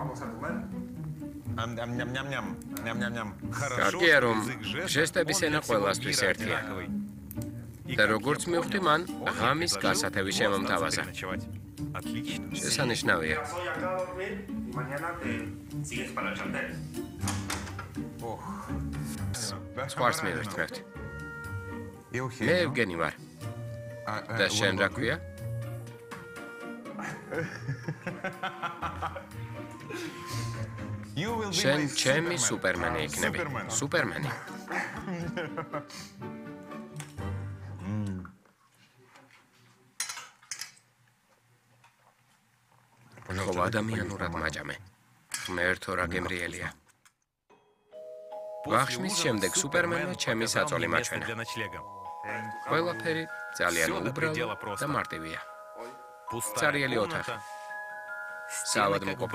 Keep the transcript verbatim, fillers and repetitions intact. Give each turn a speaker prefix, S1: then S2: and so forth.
S1: კარგია, რომ ჟესტების ენა ყველასთვის ერთია. და როგორც მივხვდი, მან ღამის გასათევი შემომთავაზა. შესანიშნავია. სპარს მივერთმევთ. მე ევგენი ვარ. და შენ რა ქვია? შენ ჩემი სუპერმენი იქნები. სუპერმენი. ხო ადამიანურად მაჭამე. ღმერთო რა გემრიელია. ვახშმის შემდეგ სუპერმენმა ჩემი საწოლი მაჩვენა. ყველაფერი ძალიან უბრალო და მარტივია. ცარიელი ოთახი. საავადმყოფო